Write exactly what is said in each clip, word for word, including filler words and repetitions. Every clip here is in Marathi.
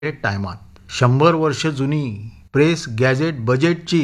टायमात शंभर वर्ष जुनी प्रेस गॅझेट बजेटची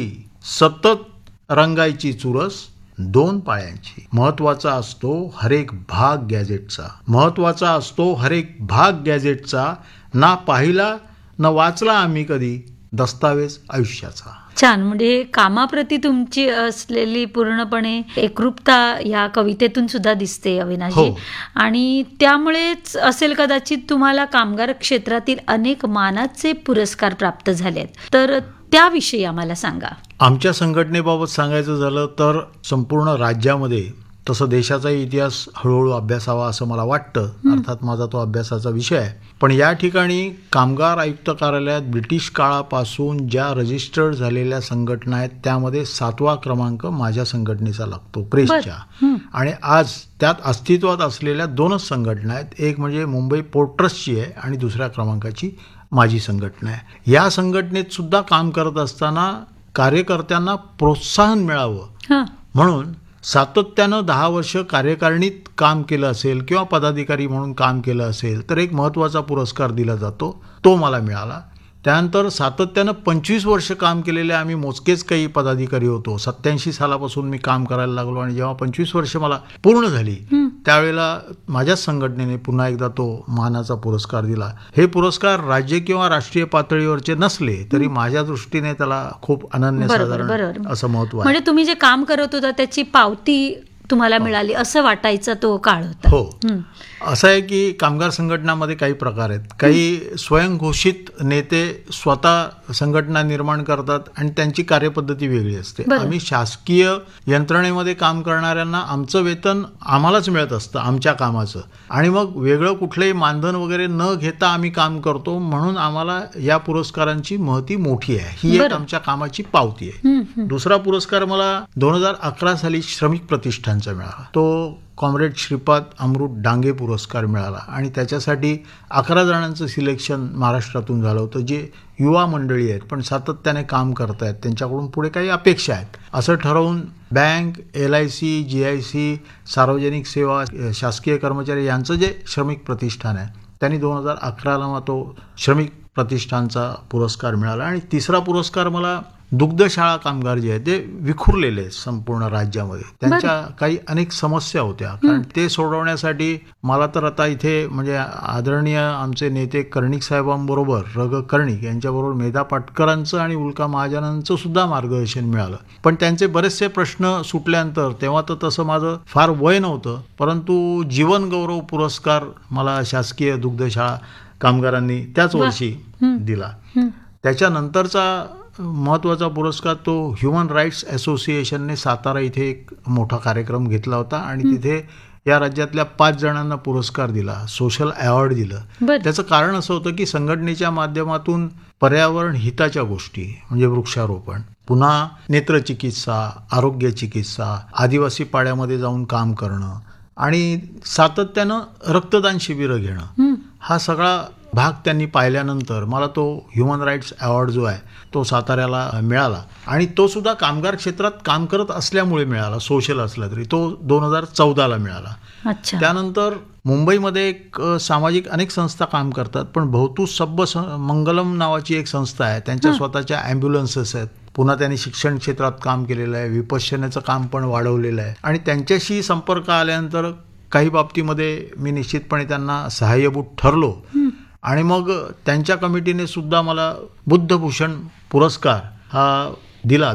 सतत रंगायची चुरस दोन पाळ्यांची. महत्वाचा असतो हरेक भाग गॅझेटचा, महत्वाचा असतो हरेक भाग गॅझेटचा. ना पाहिला न वाचला आम्ही कधी दस्तावेज आयुष्याचा. छान. म्हणजे कामाप्रती तुमची असलेली पूर्णपणे एकरूपता या कवितेतून सुद्धा दिसते अविनाशजी. हो. आणि त्यामुळेच असेल कदाचित तुम्हाला कामगार क्षेत्रातील अनेक मानाचे पुरस्कार प्राप्त झाले आहेत, तर त्याविषयी आम्हाला सांगा. आमच्या संघटनेबाबत सांगायचं झालं तर संपूर्ण राज्यामध्ये, तसं देशाचाही इतिहास हळूहळू अभ्यासावा असं मला वाटतं. अर्थात माझा तो अभ्यासाचा विषय आहे. पण या ठिकाणी कामगार आयुक्त कार्यालयात ब्रिटिश काळापासून ज्या रजिस्टर्ड झालेल्या संघटना आहेत त्यामध्ये सातवा क्रमांक माझ्या संघटनेचा लागतो, प्रेसच्या. आणि आज त्यात अस्तित्वात असलेल्या दोनच संघटना आहेत. एक म्हणजे मुंबई पोर्ट ट्रस्टची आहे आणि दुसऱ्या क्रमांकाची माझी संघटना आहे. या संघटनेत सुद्धा काम करत असताना कार्यकर्त्यांना प्रोत्साहन मिळावं म्हणून सातत्यानं दहा वर्ष कार्यकारिणीत काम केलं असेल किंवा पदाधिकारी म्हणून काम केलं असेल तर एक महत्त्वाचा पुरस्कार दिला जातो, तो मला मिळाला. त्यानंतर सातत्यानं पंचवीस वर्ष काम केलेले आम्ही मोजकेच काही पदाधिकारी होतो. सत्याऐंशी सालापासून मी काम करायला लागलो आणि जेव्हा पंचवीस वर्ष मला पूर्ण झाली त्यावेळेला माझ्याच संघटनेने पुन्हा एकदा तो मानाचा पुरस्कार दिला. हे पुरस्कार राज्य किंवा राष्ट्रीय पातळीवरचे नसले तरी माझ्या दृष्टीने त्याला खूप अनन्यसाधारण असं महत्व आहे. म्हणजे तुम्ही जे काम करत होता त्याची पावती तुम्हाला मिळाली असं वाटायचा तो काळ होता. हो. असं आहे की कामगार संघटनामध्ये काही प्रकार आहेत. काही स्वयंघोषित नेते स्वतः संघटना निर्माण करतात आणि त्यांची कार्यपद्धती वेगळी असते. आम्ही शासकीय यंत्रणेमध्ये काम करणाऱ्यांना आमचं वेतन आम्हालाच मिळत असतं आमच्या कामाचं, आणि मग वेगळं कुठलंही मानधन वगैरे न घेता आम्ही काम करतो म्हणून आम्हाला या पुरस्कारांची महती मोठी आहे. ही एक आमच्या कामाची पावती आहे. दुसरा पुरस्कार मला दोन हजार अकरा साली श्रमिक प्रतिष्ठानचा मिळाला. तो कॉम्रेड श्रीपाद अमृत डांगे पुरस्कार मिळाला आणि त्याच्यासाठी अकरा जणांचं सिलेक्शन महाराष्ट्रातून झालं होतं, जे युवा मंडळी आहेत पण सातत्याने काम करत आहेत, त्यांच्याकडून पुढे काही अपेक्षा आहेत असं ठरवून bank, L I C, G I C, सार्वजनिक सेवा, शासकीय कर्मचारी यांचं जे श्रमिक प्रतिष्ठान आहे त्यांनी दोन हजार अकराला मला तो श्रमिक प्रतिष्ठानचा पुरस्कार मिळाला. आणि तिसरा पुरस्कार मला दुग्धशाळा कामगार जे आहेत ते विखुरलेले आहेत संपूर्ण राज्यामध्ये, त्यांच्या काही अनेक समस्या होत्या, कारण ते सोडवण्यासाठी मला तर आता इथे म्हणजे आदरणीय आमचे नेते कर्णिक साहेबांबरोबर, रग कर्णिक यांच्याबरोबर मेधा पाटकरांचं आणि उल्का महाजनांचं सुद्धा मार्गदर्शन मिळालं. पण त्यांचे बरेचसे प्रश्न सुटल्यानंतर, तेव्हा तर तसं माझं फार वय नव्हतं, परंतु जीवन गौरव पुरस्कार मला शासकीय दुग्धशाळा कामगारांनी त्याच वर्षी दिला. त्याच्यानंतरचा महत्त्वाचा पुरस्कार तो ह्युमन राईट्स असोसिएशनने सातारा इथे एक मोठा कार्यक्रम घेतला होता आणि तिथे या राज्यातल्या पाच जणांना पुरस्कार दिला, सोशल अवॉर्ड दिलं. त्याचं कारण असं होतं की संघटनेच्या माध्यमातून पर्यावरण हिताच्या गोष्टी म्हणजे वृक्षारोपण, पुन्हा नेत्रचिकित्सा, आरोग्य चिकित्सा, आदिवासी पाड्यामध्ये जाऊन काम करणं आणि सातत्यानं रक्तदान शिबिरं घेणं, हा सगळा भाग त्यांनी पाहिल्यानंतर मला तो ह्युमन राईट्स अवॉर्ड जो आहे तो साताऱ्याला मिळाला. आणि तो सुद्धा कामगार क्षेत्रात काम करत असल्यामुळे मिळाला, सोशल असला तरी. तो दोन हजार चौदाला मिळाला. त्यानंतर मुंबईमध्ये एक सामाजिक अनेक संस्था काम करतात, पण भवतू सब्ब मंगलम नावाची एक संस्था आहे, त्यांच्या स्वतःच्या ॲम्ब्युलन्सेस आहेत. पुन्हा त्यांनी शिक्षण क्षेत्रात काम केलेलं आहे, विपश्यनेचं काम पण वाढवलेलं आहे. आणि त्यांच्याशी संपर्क आल्यानंतर काही बाबतीमध्ये मी निश्चितपणे त्यांना सहाय्यभूत ठरलो आणि मग त्यांच्या कमिटीने सुद्धा मला बुद्धभूषण पुरस्कार हा दिला.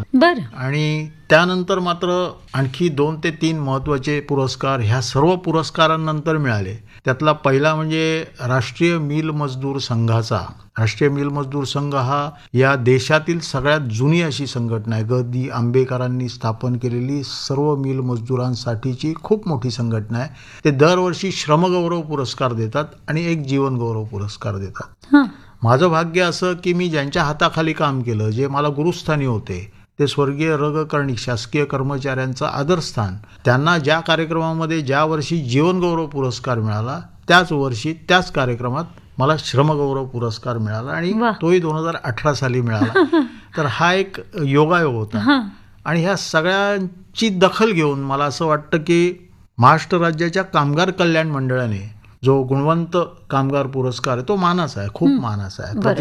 आणि त्यानंतर मात्र आणखी दोन ते तीन महत्त्वाचे पुरस्कार ह्या सर्व पुरस्कारांनंतर मिळाले. त्यातला पहिला म्हणजे राष्ट्रीय मिल मजदूर संघाचा. राष्ट्रीय मिल मजदूर संघ हा या देशातील सगळ्यात जुनी अशी संघटना आहे. ग दि आंबेकरांनी स्थापन केलेली सर्व मिल मजदूरांसाठीची खूप मोठी संघटना आहे. ते दरवर्षी श्रमगौरव पुरस्कार देतात आणि एक जीवन गौरव पुरस्कार देतात. माझं भाग्य असं की मी ज्यांच्या हाताखाली काम केलं, जे मला गुरुस्थानी होते, ते स्वर्गीय रग कर्णिक शासकीय कर्मचाऱ्यांचं आदरस्थान, त्यांना ज्या कार्यक्रमामध्ये ज्या वर्षी जीवनगौरव पुरस्कार मिळाला त्याच वर्षी त्याच कार्यक्रमात मला श्रमगौरव पुरस्कार मिळाला आणि तोही दोन हजार अठरा साली मिळाला. तर हा एक योगायोग होता. आणि ह्या सगळ्यांची दखल घेऊन मला असं वाटतं की महाराष्ट्र राज्याच्या कामगार कल्याण मंडळाने जो गुणवंत कामगार पुरस्कार आहे तो मानाचा आहे, खूप मानाचा आहे. बरं.